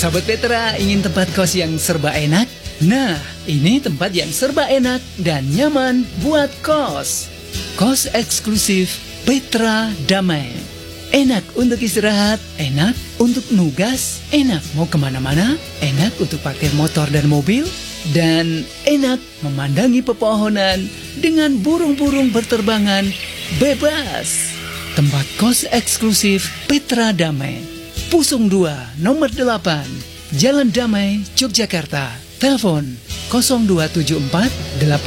Sahabat Petra, ingin tempat kos yang serba enak? Nah, ini tempat yang serba enak dan nyaman buat kos. Kos eksklusif Petra Damai. Enak untuk istirahat, enak untuk nugas, enak mau kemana-mana, enak untuk parkir motor dan mobil, dan enak memandangi pepohonan dengan burung-burung berterbangan bebas. Tempat kos eksklusif Petra Damai. Pusung 2, nomor 8, Jalan Damai, Yogyakarta. Telepon 0274 8